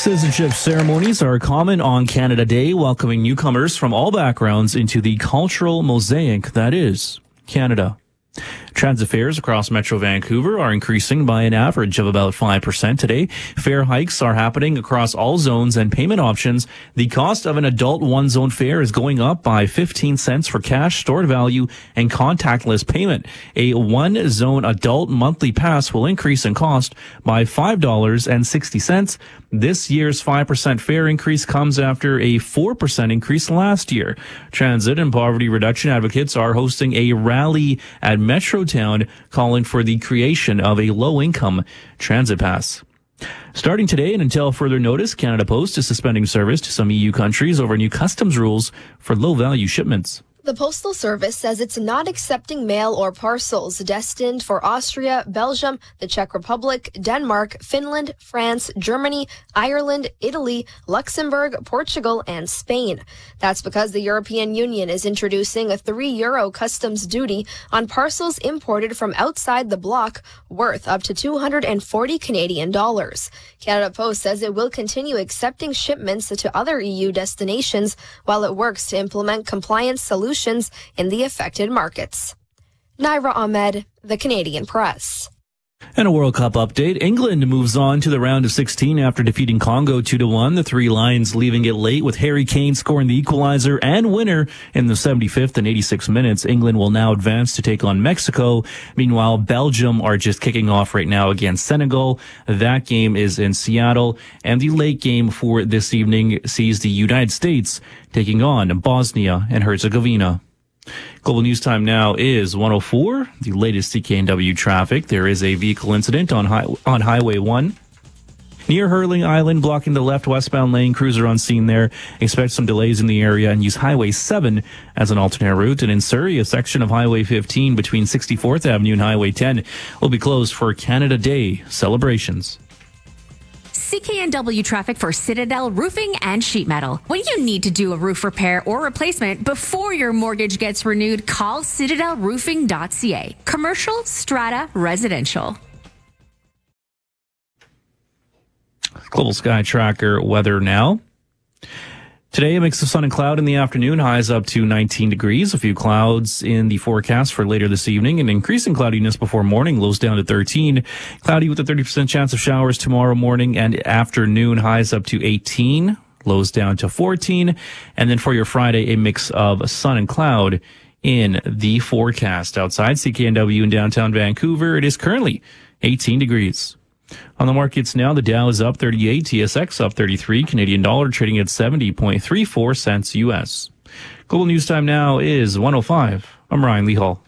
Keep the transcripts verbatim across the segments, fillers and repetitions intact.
Citizenship ceremonies are common on Canada Day, welcoming newcomers from all backgrounds into the cultural mosaic that is Canada. Transit fares across Metro Vancouver are increasing by an average of about five percent today. Fare hikes are happening across all zones and payment options. The cost of an adult one-zone fare is going up by fifteen cents for cash, stored value, and contactless payment. A one-zone adult monthly pass will increase in cost by five dollars and sixty cents. This year's five percent fare increase comes after a four percent increase last year. Transit and poverty reduction advocates are hosting a rally at Metro Town calling for the creation of a low-income transit pass. Starting today and until further notice, Canada Post is suspending service to some E U countries over new customs rules for low-value shipments. The Postal Service says it's not accepting mail or parcels destined for Austria, Belgium, the Czech Republic, Denmark, Finland, France, Germany, Ireland, Italy, Luxembourg, Portugal, and Spain. That's because the European Union is introducing a three euro customs duty on parcels imported from outside the bloc worth up to two hundred forty Canadian dollars. Canada Post says it will continue accepting shipments to other E U destinations while it works to implement compliance solutions in the affected markets. Naira Ahmed, The Canadian Press. And a World Cup update. England moves on to the round of sixteen after defeating Congo two to one. The Three Lions leaving it late with Harry Kane scoring the equalizer and winner in the seventy-fifth and eighty-six minutes. England will now advance to take on Mexico. Meanwhile, Belgium are just kicking off right now against Senegal. That game is in Seattle. And the late game for this evening sees the United States taking on Bosnia and Herzegovina. Global News Time now is one oh four. The latest C K N W traffic. There is a vehicle incident on high, on Highway one. Near Hurling Island, blocking the left westbound lane. Cruiser on scene there. Expect some delays in the area and use Highway seven as an alternate route. And in Surrey, a section of Highway fifteen between sixty-fourth Avenue and Highway ten will be closed for Canada Day celebrations. C K N W traffic for Citadel Roofing and Sheet Metal. When you need to do a roof repair or replacement before your mortgage gets renewed, call citadel roofing dot c a. Commercial, strata, residential. Global Sky Tracker weather now. Today, a mix of sun and cloud in the afternoon, highs up to nineteen degrees. A few clouds in the forecast for later this evening, and increasing cloudiness before morning, lows down to thirteen. Cloudy with a thirty percent chance of showers tomorrow morning and afternoon, highs up to eighteen, lows down to fourteen. And then for your Friday, a mix of sun and cloud in the forecast. Outside C K N W in downtown Vancouver, it is currently eighteen degrees. On the markets now, the Dow is up thirty-eight, T S X up thirty-three, Canadian dollar trading at seventy point three four cents U S. Global News Time now is one oh five. I'm Ryan Lee Hall.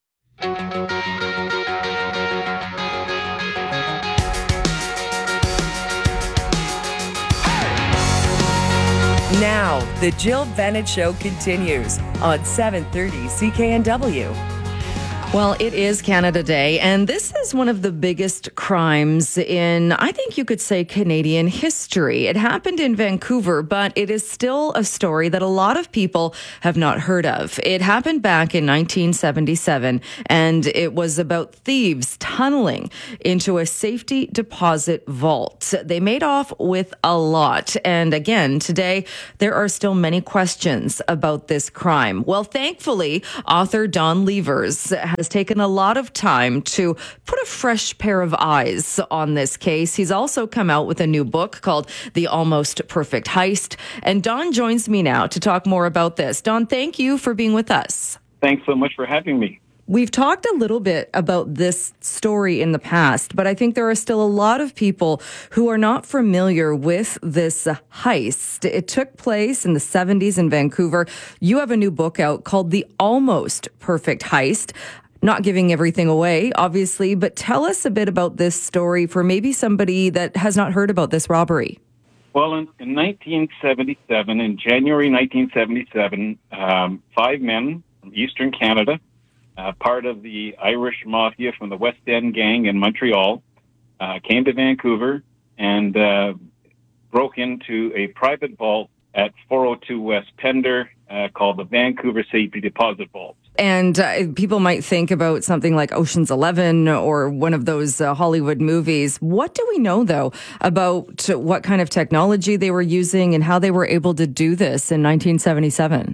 Now, the Jill Bennett Show continues on seven thirty C K N W. Well, it is Canada Day, and this is one of the biggest crimes in, I think you could say, Canadian history. It happened in Vancouver, but it is still a story that a lot of people have not heard of. It happened back in nineteen seventy-seven, and it was about thieves tunneling into a safety deposit vault. They made off with a lot, and again, today, there are still many questions about this crime. Well, thankfully, author Don Levers has taken a lot of time to put a fresh pair of eyes on this case. He's also come out with a new book called The Almost Perfect Heist. And Don joins me now to talk more about this. Don, thank you for being with us. Thanks so much for having me. We've talked a little bit about this story in the past, but I think there are still a lot of people who are not familiar with this heist. It took place in the seventies in Vancouver. You have a new book out called The Almost Perfect Heist. Not giving everything away, obviously, but tell us a bit about this story for maybe somebody that has not heard about this robbery. Well, in, in nineteen seventy-seven, in January nineteen seventy-seven, um, five men from Eastern Canada, uh, part of the Irish Mafia from the West End gang in Montreal, uh, came to Vancouver and uh, broke into a private vault at four oh two West Pender uh, called the Vancouver Safety Deposit Vault. And uh, people might think about something like Ocean's Eleven or one of those uh, Hollywood movies. What do we know, though, about what kind of technology they were using and how they were able to do this in nineteen seventy-seven?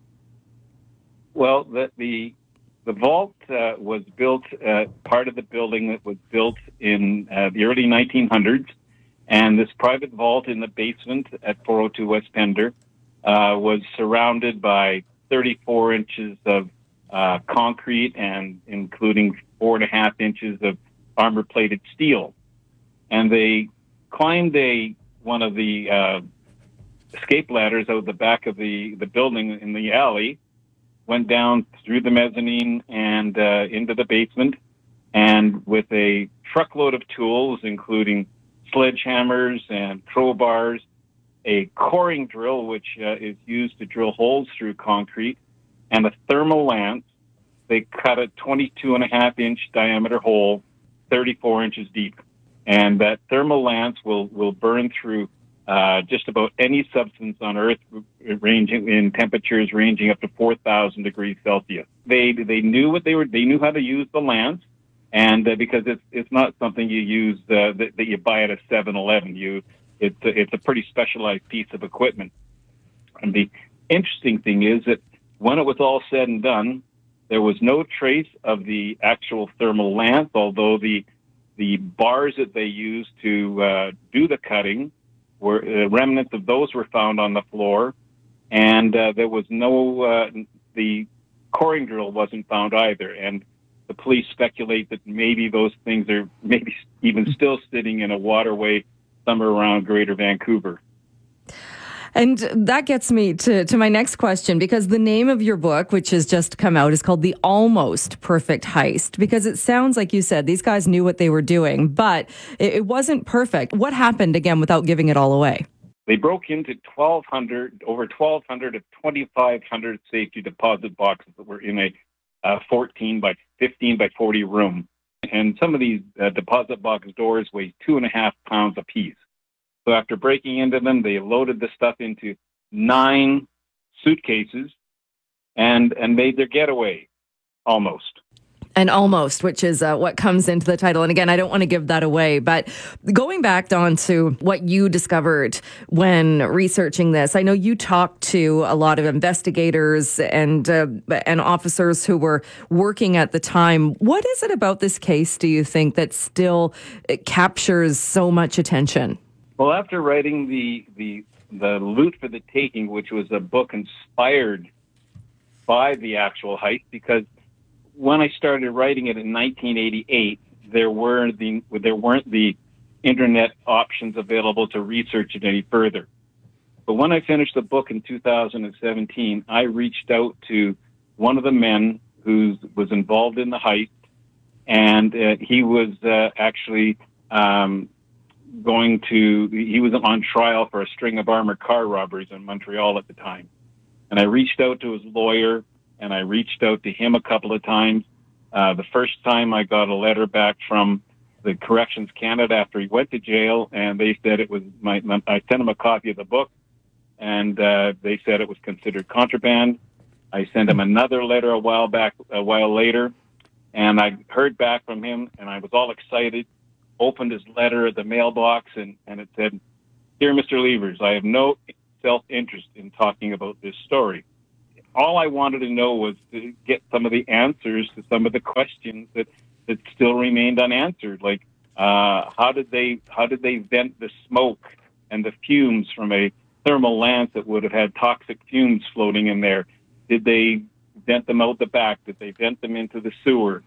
Well, the the, the vault uh, was built, uh, part of the building that was built in uh, the early nineteen hundreds. And this private vault in the basement at four oh two West Pender uh, was surrounded by thirty-four inches of uh, concrete and including four and a half inches of armor-plated steel. And they climbed a one of the uh, escape ladders out the back of the, the building in the alley, went down through the mezzanine and uh, into the basement, and with a truckload of tools, including sledgehammers and crowbars, a coring drill, which uh, is used to drill holes through concrete, and a thermal lance. They cut a twenty-two and a half inch diameter hole, thirty-four inches deep. And that thermal lance will, will burn through uh, just about any substance on Earth, ranging in temperatures ranging up to four thousand degrees Celsius. They, they knew what they were, they knew how to use the lance. And uh, because it's it's not something you use uh, that, that you buy at a seven eleven, you it's a, it's a pretty specialized piece of equipment. And the interesting thing is that when it was all said and done, there was no trace of the actual thermal lance, although the the bars that they used to uh, do the cutting were uh, remnants of those were found on the floor, and uh, there was no uh, the coring drill wasn't found either. And the police speculate that maybe those things are maybe even still sitting in a waterway somewhere around Greater Vancouver. And that gets me to, to my next question, because the name of your book, which has just come out, is called The Almost Perfect Heist, because it sounds like you said these guys knew what they were doing, but it, it wasn't perfect. What happened, again, without giving it all away? They broke into twelve hundred, over twelve hundred of twenty-five hundred safety deposit boxes that were in a uh, fourteen by fifteen by forty room. And some of these uh, deposit box doors weigh two and a half pounds apiece. So after breaking into them, they loaded the stuff into nine suitcases and, and made their getaway, almost. And almost, which is uh, what comes into the title. And again, I don't want to give that away, but going back on to what you discovered when researching this, I know you talked to a lot of investigators and uh, and officers who were working at the time. What is it about this case, do you think, that still captures so much attention? Well, after writing the the the Loot for the Taking, which was a book inspired by the actual heist, because when I started writing it in nineteen eighty-eight, there were the there weren't the internet options available to research it any further. But when I finished the book in two thousand seventeen, I reached out to one of the men who was involved in the heist, and uh, he was uh, actually um, going to he was on trial for a string of armored car robberies in Montreal at the time. And I reached out to his lawyer, and I reached out to him a couple of times. Uh, the first time I got a letter back from the Corrections Canada after he went to jail, and they said it was my, my I sent him a copy of the book, and uh, they said it was considered contraband. I sent him another letter a while back, a while later, and I heard back from him, and I was all excited, opened his letter at the mailbox, and, and it said, "Dear Mister Levers, I have no self-interest in talking about this story. All I wanted to know was to get some of the answers to some of the questions that, that still remained unanswered. Like, uh, how did they how did they vent the smoke and the fumes from a thermal lance that would have had toxic fumes floating in there? Did they vent them out the back? Did they vent them into the sewer?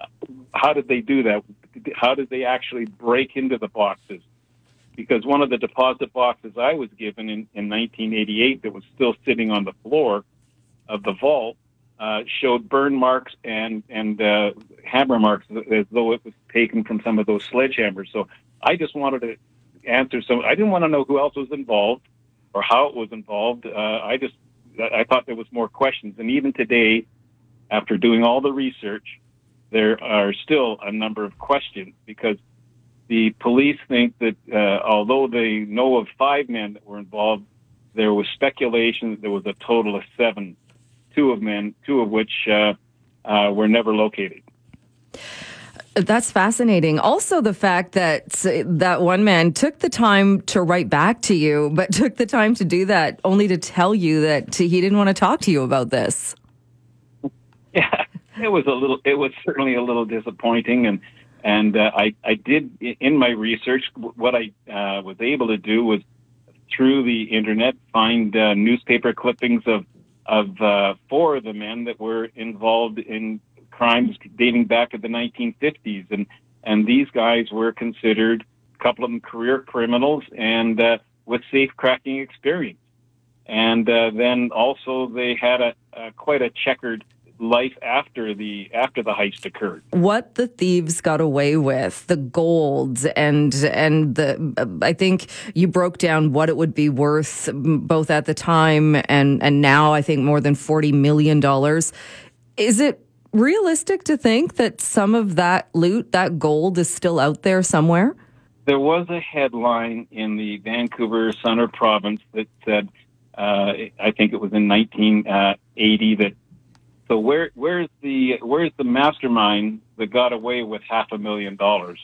How did they do that? How did they actually break into the boxes? Because one of the deposit boxes I was given in, in nineteen eighty-eight that was still sitting on the floor of the vault uh, showed burn marks and and uh, hammer marks as though it was taken from some of those sledgehammers. So I just wanted to answer some. I didn't want to know who else was involved or how it was involved. Uh, I just I thought there was more questions. And even today, after doing all the research, there are still a number of questions because the police think that uh, although they know of five men that were involved, there was speculation that there was a total of seven. Two of men, two of which uh, uh, were never located. That's fascinating. Also, the fact that that one man took the time to write back to you, but took the time to do that only to tell you that he didn't want to talk to you about this. Yeah, it was a little. It was certainly a little disappointing, and and uh, I I did in my research what I uh, was able to do was through the internet find uh, newspaper clippings of of uh, four of the men that were involved in crimes dating back to the nineteen fifties, and and these guys were considered, a couple of them, career criminals and uh, with safe cracking experience. And uh, then also they had a, a quite a checkered life after the after the heist occurred. What the thieves got away with, the gold, and and the uh, I think you broke down what it would be worth both at the time and and now. I think more than forty million dollars. Is it realistic to think that some of that loot, that gold, is still out there somewhere? There was a headline in the Vancouver Sun Province that said, uh, I think it was in nineteen eighty, that so where where's the where's the mastermind that got away with half a million dollars?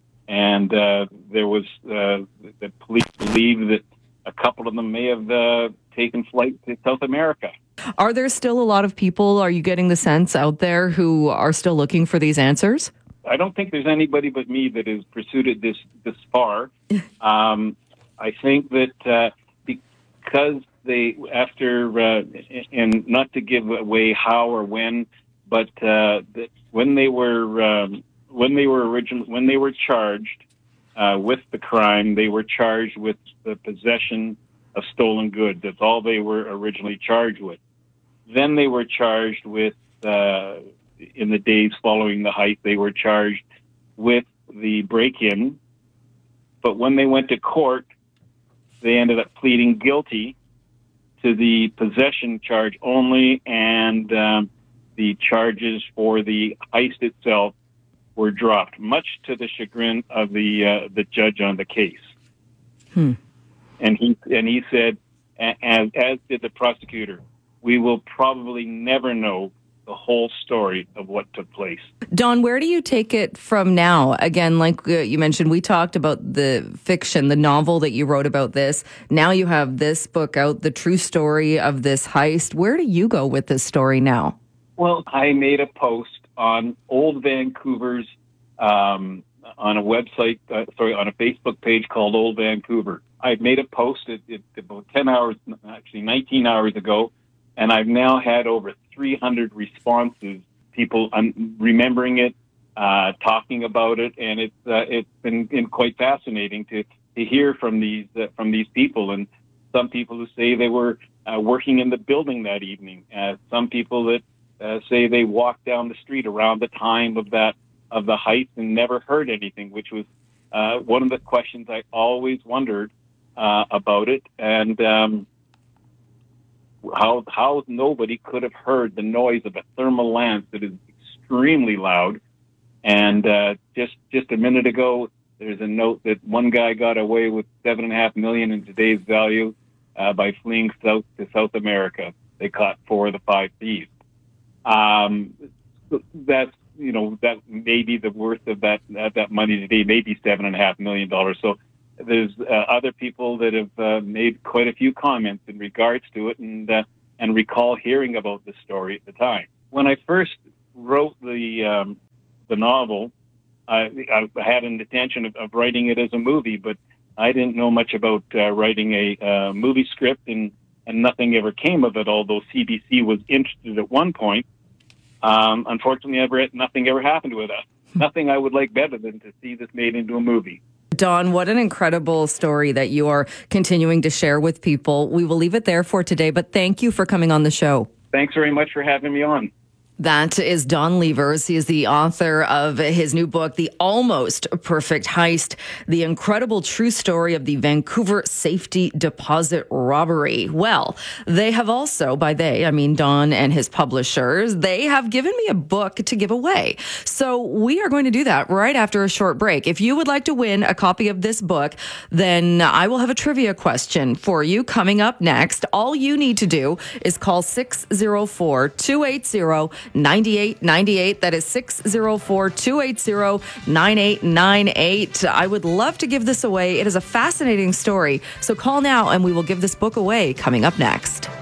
And uh, there was uh, the police believe that a couple of them may have uh, taken flight to South America. Are there still a lot of people, are you getting the sense out there, who are still looking for these answers? I don't think there's anybody but me that has pursued it this, this far. um, I think that uh, because they, after, uh, and not to give away how or when, but uh, that when they were, um, when they were originally, when they were charged uh, with the crime, they were charged with the possession of stolen goods. That's all they were originally charged with. Then they were charged with, uh, in the days following the heist, they were charged with the break-in. But when they went to court, they ended up pleading guilty to the possession charge only, and um, the charges for the heist itself were dropped, much to the chagrin of the uh, the judge on the case. Hmm. And he and he said, as, as did the prosecutor, we will probably never know the whole story of what took place. Don, where do you take it from now? Again, like uh, you mentioned, we talked about the fiction, the novel that you wrote about this. Now you have this book out, the true story of this heist. Where do you go with this story now? Well, I made a post on Old Vancouver's, um, on a website, uh, sorry, on a Facebook page called Old Vancouver. I made a post at, at about ten hours, actually nineteen hours ago, and I've now had over three hundred responses, people um, remembering it, uh, talking about it, and it's uh, it's been, been quite fascinating to, to hear from these uh, from these people. And some people who say they were uh, working in the building that evening. Uh, some people that uh, say they walked down the street around the time of that of the heist and never heard anything, which was uh, one of the questions I always wondered uh, about it. And um, how how nobody could have heard the noise of a thermal lance that is extremely loud. And uh, just just a minute ago, there's a note that one guy got away with seven and a half million in today's value uh, by fleeing south to South America. They caught four of the five thieves. Um, that's you know that may be the worth of that uh, that money today, maybe seven and a half million dollars. So there's uh, other people that have uh, made quite a few comments in regards to it, and uh, and recall hearing about the story at the time. When I first wrote the um, the novel, I, I had an intention of, of writing it as a movie, but I didn't know much about uh, writing a uh, movie script, and, and nothing ever came of it, although C B C was interested at one point. Um, unfortunately, ever, nothing ever happened with us. Nothing I would like better than to see this made into a movie. Don, what an incredible story that you are continuing to share with people. We will leave it there for today, but thank you for coming on the show. Thanks very much for having me on. That is Don Levers. He is the author of his new book, The Almost Perfect Heist, the incredible true story of the Vancouver safety deposit robbery. Well, they have also, by they, I mean Don and his publishers, they have given me a book to give away. So we are going to do that right after a short break. If you would like to win a copy of this book, then I will have a trivia question for you coming up next. All you need to do is call six oh four, two eight zero, ninety-eight ninety-eight. That is six oh four, two eight zero, nine eight nine eight. I would love to give this away. It is a fascinating story. So call now and we will give this book away coming up next.